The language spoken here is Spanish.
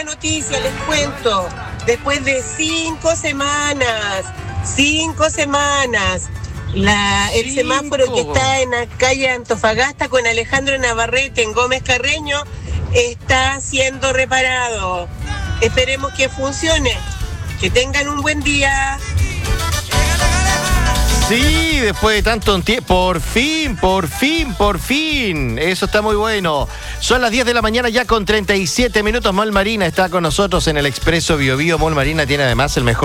buena noticia, les cuento. Después de 5 semanas, el semáforo que está en la calle Antofagasta con Alejandro Navarrete en Gómez Carreño está siendo reparado. Esperemos que funcione. Que tengan un buen día. Sí, después de tanto tiempo, por fin. Eso está muy bueno. Son las 10 de la mañana ya con 37 minutos. Mol Marina está con nosotros en el Expreso Bio Bio. Mol Marina tiene además el mejor